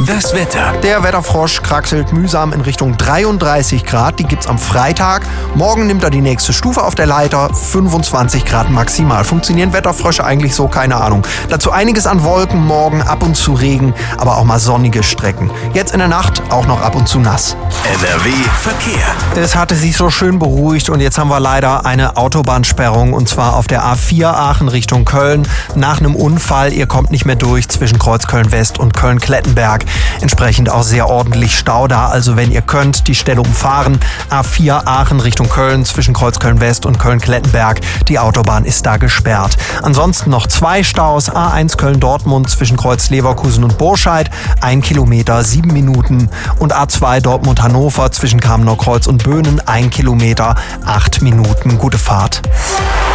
Das Wetter. Der Wetterfrosch kraxelt mühsam in Richtung 33 Grad. Die gibt's am Freitag. Morgen nimmt er die nächste Stufe auf der Leiter. 25 Grad maximal. Funktionieren Wetterfrösche eigentlich so? Keine Ahnung. Dazu einiges an Wolken, morgen ab und zu Regen, aber auch mal sonnige Strecken. Jetzt in der Nacht auch noch ab und zu nass. NRW Verkehr. Es hatte sich so schön beruhigt und jetzt haben wir leider eine Autobahnsperrung und zwar auf der A4 Aachen Richtung Köln. Nach einem Unfall, ihr kommt nicht mehr durch zwischen Kreuzköln West und Köln-Klettenberg. Entsprechend auch sehr ordentlich Stau da, also wenn ihr könnt, die Stelle umfahren. A4 Aachen Richtung Köln zwischen Kreuzköln West und Köln-Klettenberg. Die Autobahn ist da gesperrt. Ansonsten noch 2 Staus. A1 Köln-Dortmund zwischen Kreuz Leverkusen und Burscheid. 1 Kilometer, 7 Minuten. Und A2 Dortmund-Hannover zwischen Kamenau-Kreuz und Böhnen. 1 Kilometer, 8 Minuten. Gute Fahrt.